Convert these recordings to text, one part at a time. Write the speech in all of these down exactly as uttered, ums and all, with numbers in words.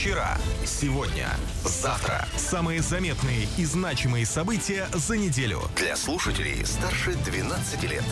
Вчера, сегодня, завтра. Самые заметные и значимые события за неделю. Для слушателей старше двенадцати лет.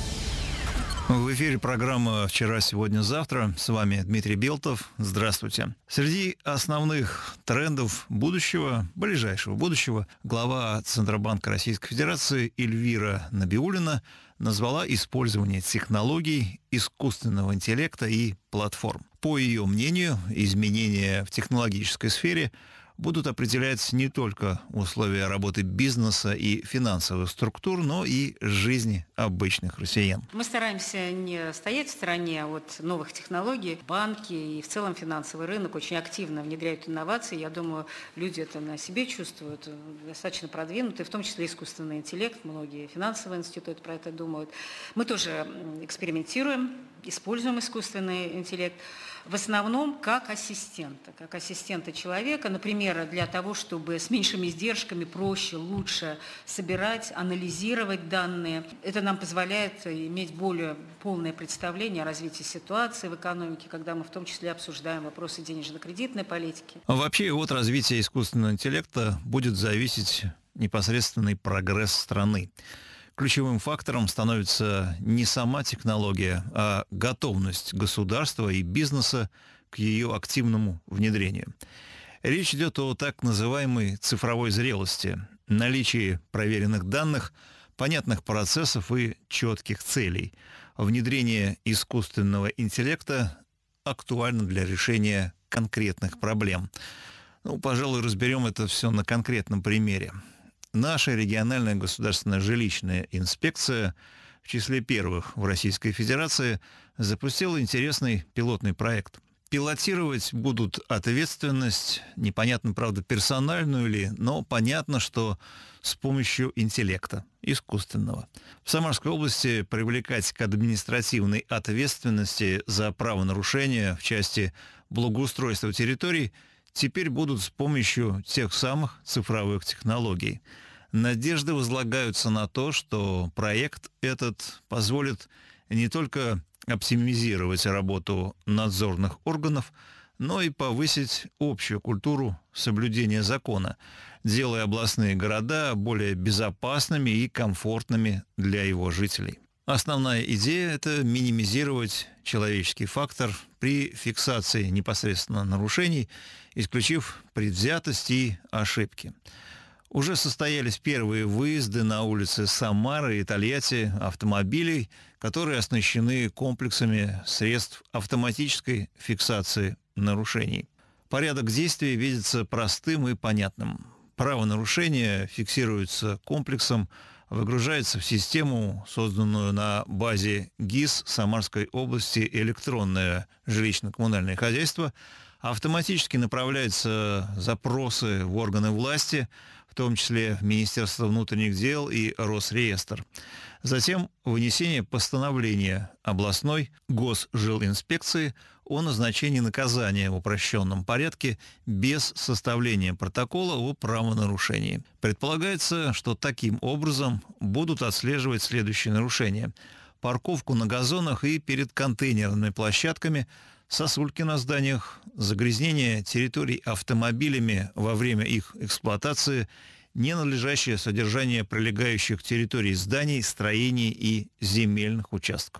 В эфире программа «Вчера, сегодня, завтра». С вами Дмитрий Белтов. Здравствуйте. Среди основных трендов будущего, ближайшего будущего, глава Центробанка Российской Федерации Эльвира Набиуллина назвала использование технологий, искусственного интеллекта и платформ. По ее мнению, изменения в технологической сфере будут определять не только условия работы бизнеса и финансовых структур, но и жизни обычных россиян. Мы стараемся не стоять в стороне от новых технологий. Банки и в целом финансовый рынок очень активно внедряют инновации. Я думаю, люди это на себе чувствуют, достаточно продвинутые, в том числе искусственный интеллект. Многие финансовые институты про это думают. Мы тоже экспериментируем, используем искусственный интеллект. В основном как ассистента, как ассистента человека, например, для того, чтобы с меньшими издержками проще, лучше собирать, анализировать данные. Это нам позволяет иметь более полное представление о развитии ситуации в экономике, когда мы в том числе обсуждаем вопросы денежно-кредитной политики. Вообще от развития искусственного интеллекта будет зависеть непосредственный прогресс страны. Ключевым фактором становится не сама технология, а готовность государства и бизнеса к ее активному внедрению. Речь идет о так называемой цифровой зрелости, наличии проверенных данных, понятных процессов и четких целей. Внедрение искусственного интеллекта актуально для решения конкретных проблем. Ну, пожалуй, разберем это все на конкретном примере. Наша региональная государственная жилищная инспекция в числе первых в Российской Федерации запустила интересный пилотный проект. Пилотировать будут ответственность, непонятно, правда, персональную ли, но понятно, что с помощью интеллекта, искусственного. В Самарской области привлекать к административной ответственности за правонарушения в части благоустройства территорий теперь будут с помощью тех самых цифровых технологий. Надежды возлагаются на то, что проект этот позволит не только оптимизировать работу надзорных органов, но и повысить общую культуру соблюдения закона, делая областные города более безопасными и комфортными для его жителей. Основная идея – это минимизировать человеческий фактор при фиксации непосредственно нарушений, исключив предвзятость и ошибки. Уже состоялись первые выезды на улицы Самары и Тольятти автомобилей, которые оснащены комплексами средств автоматической фиксации нарушений. Порядок действий видится простым и понятным. Правонарушение фиксируется комплексом, выгружается в систему, созданную на базе ГИС Самарской области электронное жилищно-коммунальное хозяйство, автоматически направляются запросы в органы власти, в том числе в Министерство внутренних дел и Росреестр. Затем вынесение постановления областной госжилинспекции о назначении наказания в упрощенном порядке без составления протокола о правонарушении. Предполагается, что таким образом будут отслеживать следующие нарушения: парковку на газонах и перед контейнерными площадками, сосульки на зданиях, загрязнение территорий автомобилями во время их эксплуатации, ненадлежащее содержание прилегающих территорий зданий, строений и земельных участков.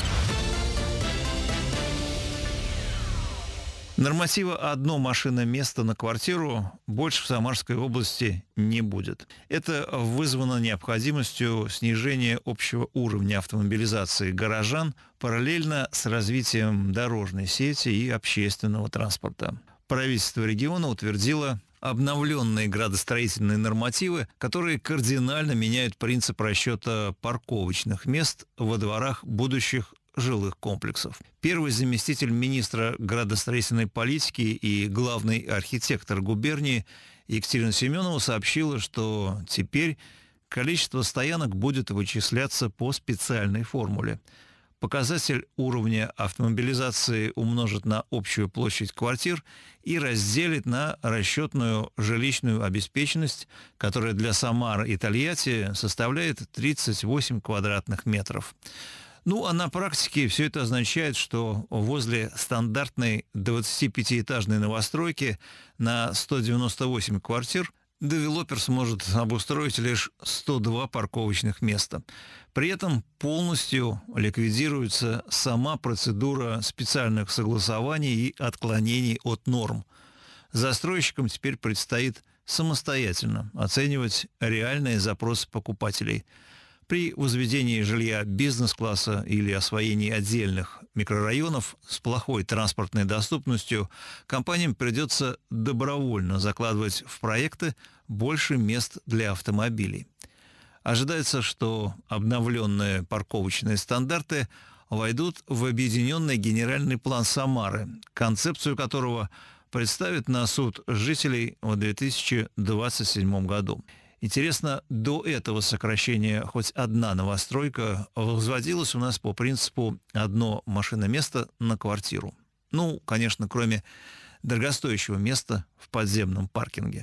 Норматива «одно машинное место на квартиру» больше в Самарской области не будет. Это вызвано необходимостью снижения общего уровня автомобилизации горожан параллельно с развитием дорожной сети и общественного транспорта. Правительство региона утвердило обновленные градостроительные нормативы, которые кардинально меняют принцип расчета парковочных мест во дворах будущих жилых комплексов. Первый заместитель министра градостроительной политики и главный архитектор губернии Екатерина Семенова сообщила, что теперь количество стоянок будет вычисляться по специальной формуле. Показатель уровня автомобилизации умножить на общую площадь квартир и разделить на расчетную жилищную обеспеченность, которая для Самары и Тольятти составляет тридцать восемь квадратных метров. Ну, а на практике все это означает, что возле стандартной двадцатипятиэтажной новостройки на сто девяносто восемь квартир девелопер сможет обустроить лишь сто два парковочных места. При этом полностью ликвидируется сама процедура специальных согласований и отклонений от норм. Застройщикам теперь предстоит самостоятельно оценивать реальные запросы покупателей. При возведении жилья бизнес-класса или освоении отдельных микрорайонов с плохой транспортной доступностью компаниям придется добровольно закладывать в проекты больше мест для автомобилей. Ожидается, что обновленные парковочные стандарты войдут в объединенный генеральный план Самары, концепцию которого представят на суд жителей в две тысячи двадцать седьмом году. Интересно, до этого сокращения хоть одна новостройка возводилась у нас по принципу «одно машиноместо на квартиру». Ну, конечно, кроме дорогостоящего места в подземном паркинге.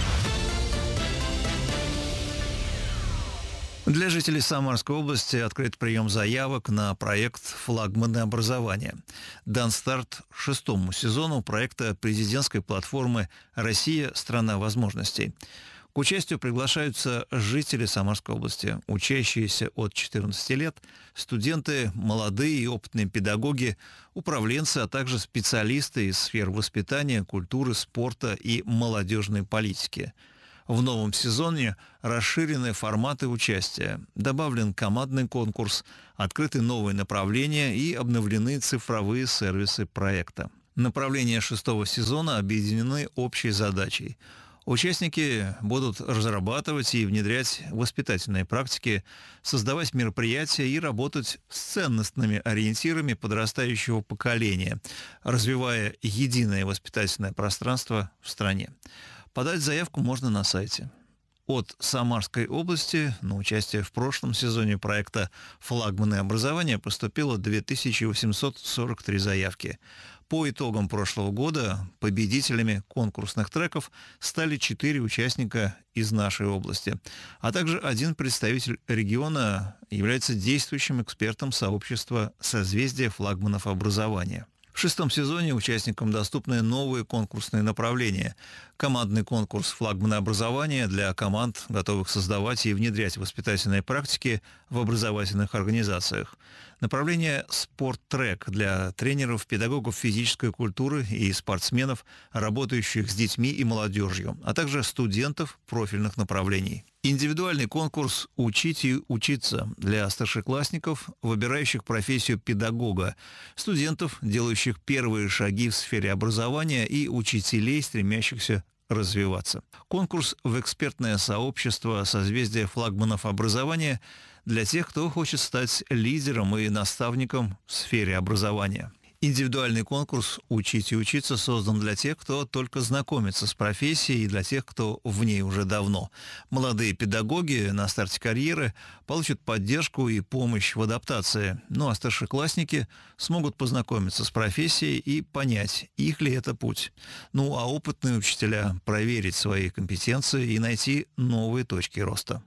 Для жителей Самарской области открыт прием заявок на проект «Флагманы образования». Дан старт шестому сезону проекта президентской платформы «Россия – страна возможностей». К участию приглашаются жители Самарской области, учащиеся от четырнадцати лет, студенты, молодые и опытные педагоги, управленцы, а также специалисты из сфер воспитания, культуры, спорта и молодежной политики. В новом сезоне расширены форматы участия, добавлен командный конкурс, открыты новые направления и обновлены цифровые сервисы проекта. Направления шестого сезона объединены общей задачей. Участники будут разрабатывать и внедрять воспитательные практики, создавать мероприятия и работать с ценностными ориентирами подрастающего поколения, развивая единое воспитательное пространство в стране. Подать заявку можно на сайте. От Самарской области на участие в прошлом сезоне проекта «Флагманы образования» поступило две тысячи восемьсот сорок три заявки. По итогам прошлого года победителями конкурсных треков стали четыре участника из нашей области, а также один представитель региона является действующим экспертом сообщества «Созвездие флагманов образования». В шестом сезоне участникам доступны новые конкурсные направления. Командный конкурс «Флагманы образования» для команд, готовых создавать и внедрять воспитательные практики в образовательных организациях. Направление «Спорт-трек» для тренеров, педагогов физической культуры и спортсменов, работающих с детьми и молодежью, а также студентов профильных направлений. Индивидуальный конкурс «Учить и учиться» для старшеклассников, выбирающих профессию педагога, студентов, делающих первые шаги в сфере образования, и учителей, стремящихся развиваться. Конкурс в экспертное сообщество «Созвездие флагманов образования» для тех, кто хочет стать лидером и наставником в сфере образования. Индивидуальный конкурс «Учить и учиться» создан для тех, кто только знакомится с профессией, и для тех, кто в ней уже давно. Молодые педагоги на старте карьеры получат поддержку и помощь в адаптации, ну а старшеклассники смогут познакомиться с профессией и понять, их ли это путь. Ну а опытные учителя проверить свои компетенции и найти новые точки роста.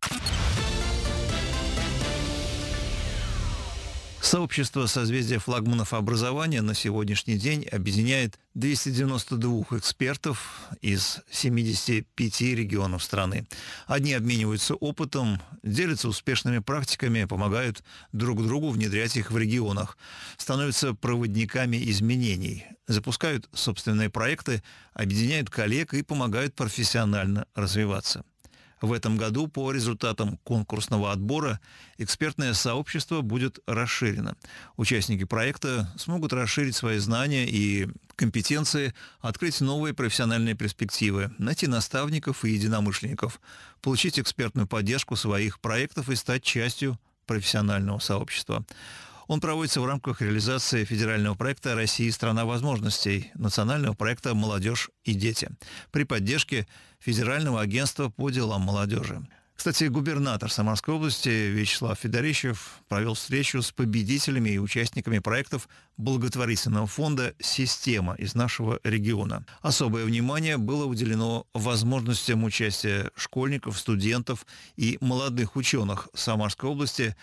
Сообщество «Созвездие флагманов образования» на сегодняшний день объединяет двести девяносто двух экспертов из семидесяти пяти регионов страны. Одни обмениваются опытом, делятся успешными практиками, помогают друг другу внедрять их в регионах, становятся проводниками изменений, запускают собственные проекты, объединяют коллег и помогают профессионально развиваться. В этом году по результатам конкурсного отбора экспертное сообщество будет расширено. Участники проекта смогут расширить свои знания и компетенции, открыть новые профессиональные перспективы, найти наставников и единомышленников, получить экспертную поддержку своих проектов и стать частью профессионального сообщества. Он проводится в рамках реализации федерального проекта «Россия – страна возможностей», национального проекта «Молодежь и дети» при поддержке Федерального агентства по делам молодежи. Кстати, губернатор Самарской области Вячеслав Федорищев провел встречу с победителями и участниками проектов благотворительного фонда «Система» из нашего региона. Особое внимание было уделено возможностям участия школьников, студентов и молодых ученых Самарской области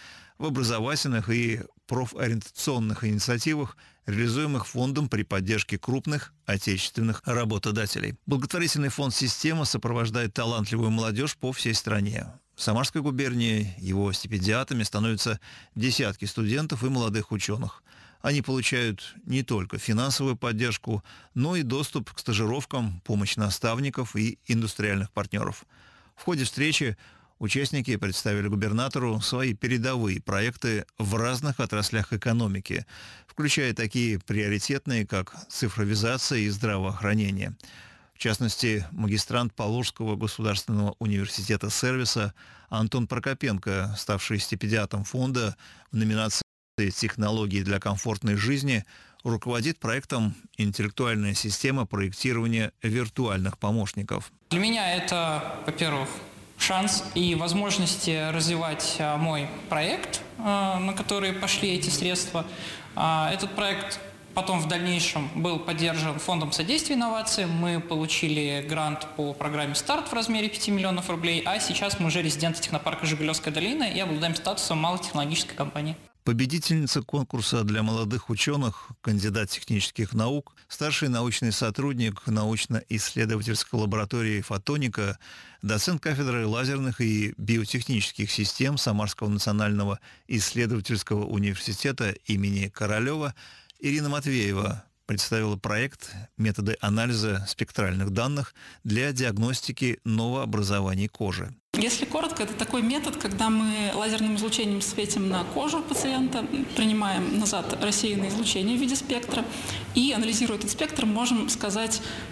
в образовательных и профориентационных инициативах, реализуемых фондом при поддержке крупных отечественных работодателей. Благотворительный фонд «Система» сопровождает талантливую молодежь по всей стране. В Самарской губернии его стипендиатами становятся десятки студентов и молодых ученых. Они получают не только финансовую поддержку, но и доступ к стажировкам, помощь наставников и индустриальных партнеров. В ходе встречи участники представили губернатору свои передовые проекты в разных отраслях экономики, включая такие приоритетные, как цифровизация и здравоохранение. В частности, магистрант Поволжского государственного университета сервиса Антон Прокопенко, ставший стипендиатом фонда в номинации «Технологии для комфортной жизни», руководит проектом «Интеллектуальная система проектирования виртуальных помощников». Для меня это, во-первых, шанс и возможности развивать мой проект, на который пошли эти средства. Этот проект потом в дальнейшем был поддержан Фондом содействия инновациям. Мы получили грант по программе «Старт» в размере пяти миллионов рублей, а сейчас мы уже резиденты технопарка «Жигулевская долина» и обладаем статусом малой технологической компании. Победительница конкурса для молодых ученых, кандидат технических наук, старший научный сотрудник научно-исследовательской лаборатории «Фотоника», доцент кафедры лазерных и биотехнических систем Самарского национального исследовательского университета имени Королева Ирина Матвеева представила проект «Методы анализа спектральных данных для диагностики новообразований кожи». Если коротко, это такой метод, когда мы лазерным излучением светим на кожу пациента, принимаем назад рассеянное излучение в виде спектра и, анализируя этот спектр, можем сказать,